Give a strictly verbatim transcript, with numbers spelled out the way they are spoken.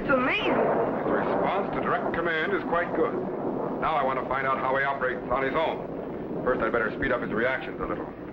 It's amazing. His response to direct command is quite good. Now I want to find out how he operates on his own. First, I'd better speed up his reactions a little.